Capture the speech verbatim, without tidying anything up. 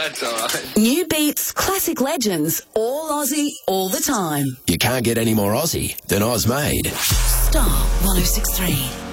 That's all right. New beats, classic legends, all Aussie, all the time. You can't get any more Aussie than Oz Made. Star one oh six three.